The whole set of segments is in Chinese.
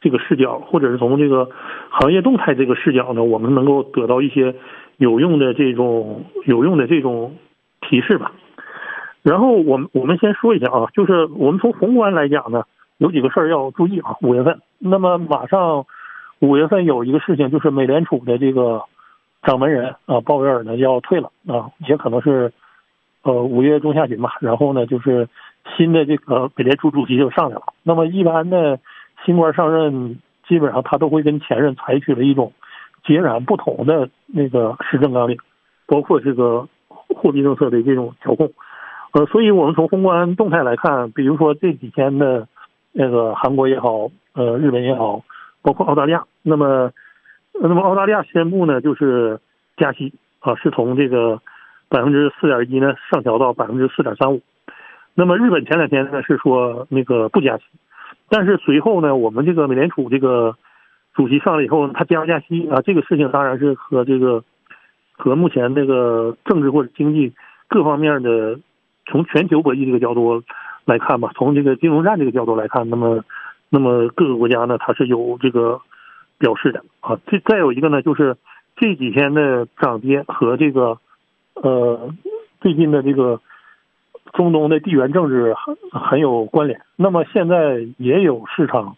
这个视角，或者是从这个行业动态这个视角呢，我们能够得到一些有用的这种提示吧。然后我们先说一下啊，就是我们从宏观来讲呢，有几个事儿要注意啊。5月份，那么马上5月份有一个事情，就是美联储的这个掌门人啊，鲍威尔呢要退了啊，也可能是5月中下旬吧。然后呢，就是新的这个美联储主席就上来了。那么一般的新官上任，基本上他都会跟前任采取了一种截然不同的那个施政纲领，包括这个货币政策的这种调控。所以我们从宏观动态来看，比如说这几天的那个韩国也好，日本也好，包括澳大利亚，那么澳大利亚宣布呢，就是加息啊，是从这个4.1%呢上调到4.35%。那么日本前两天呢是说那个不加息，但是随后呢，我们这个美联储这个主席上来以后，他加息啊，这个事情当然是和目前这个政治或者经济各方面的，从全球博弈这个角度来看吧，从这个金融战这个角度来看，那么各个国家呢，它是有这个表示的啊。再有一个呢，就是这几天的涨跌和这个最近的这个中东的地缘政治很有关联。那么现在也有市场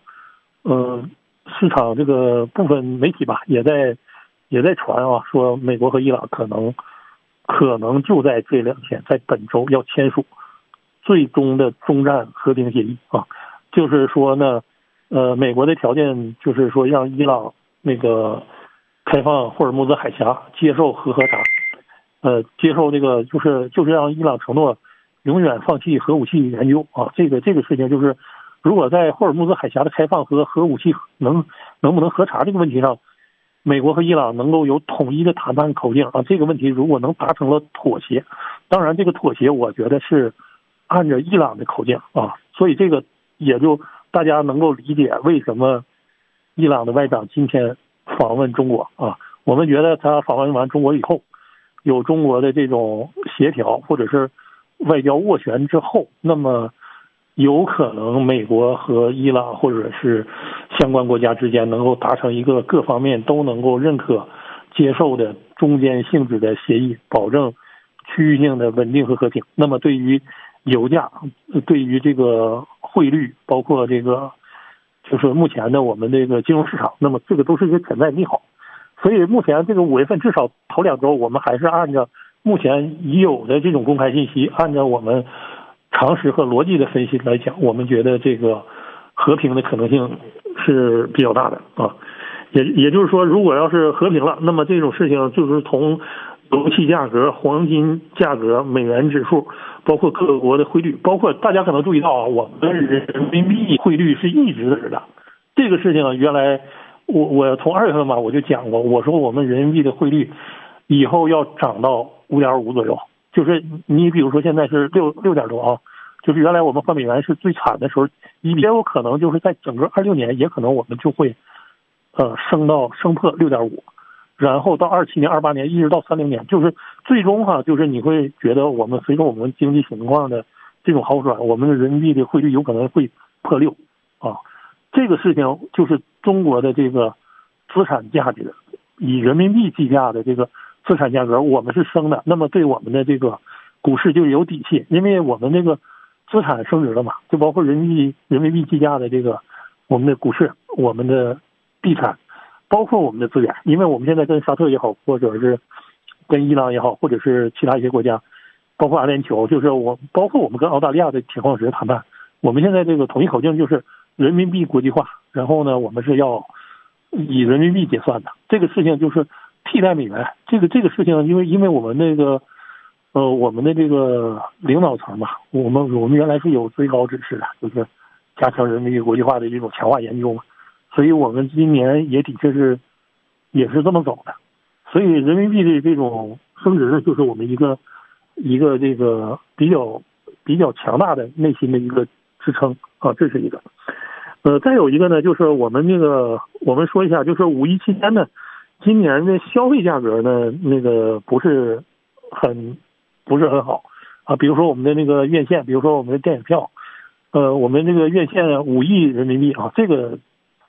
这个部分媒体吧，也在传啊，说美国和伊朗可能就在这2天，在本周要签署最终的中战和平协议啊。就是说呢，美国的条件就是说让伊朗那个开放霍尔木兹海峡，接受核查，接受这个就是让伊朗承诺永远放弃核武器研究啊。这个事情就是，如果在霍尔木兹海峡的开放和核武器能不能核查这个问题上，美国和伊朗能够有统一的谈判口径啊，这个问题如果能达成了妥协，当然这个妥协我觉得是按照伊朗的口径啊，所以这个也就大家能够理解为什么伊朗的外长今天访问中国啊。我们觉得他访问完中国以后，有中国的这种协调或者是外交斡旋之后，那么有可能美国和伊朗或者是相关国家之间能够达成一个各方面都能够认可接受的中间性质的协议，保证区域性的稳定和和平。那么对于油价，对于这个汇率，包括这个就是目前的我们这个金融市场，那么这个都是一个潜在利好。所以目前这个5月份至少头2周，我们还是按照目前已有的这种公开信息，按照我们常识和逻辑的分析来讲，我们觉得这个和平的可能性是比较大的啊。也就是说，如果要是和平了，那么这种事情就是从油气价格、黄金价格、美元指数，包括各国的汇率，包括大家可能注意到啊，我们人民币汇率是一直的。这个事情原来我从2月份吧我就讲过，我说我们人民币的汇率以后要涨到5.5左右，就是你比如说现在是6点多啊，就是原来我们换美元是最惨的时候，也有可能就是在整个26年，也可能我们就会升破6.5，然后到27年、28年，一直到30年，就是最终就是你会觉得我们随着我们经济情况的这种好转，我们的人民币的汇率有可能会破6啊。这个事情就是中国的这个资产价值，以人民币计价的这个资产价格，我们是升的，那么对我们的这个股市就有底气，因为我们这个资产升值了嘛，就包括人民币计价的这个我们的股市、我们的地产，包括我们的资源，因为我们现在跟沙特也好，或者是跟伊朗也好，或者是其他一些国家，包括阿联酋，就是包括我们跟澳大利亚的铁矿石谈判，我们现在这个统一口径就是人民币国际化，然后呢，我们是要以人民币结算的。这个事情就是替代美元。这个事情，因为我们那个我们的这个领导层嘛，我们原来是有最高指示的，就是加强人民币国际化的这种强化研究嘛，所以我们今年也的确也是这么走的。所以人民币的这种升值呢，就是我们一个这个比较强大的内心的一个支撑啊，这是一个。再有一个呢，就是我们说一下，就是5·1期间呢，今年的消费价格呢，那个不是很好啊。比如说我们的那个院线，比如说我们的电影票，我们这个院线5亿人民币啊，这个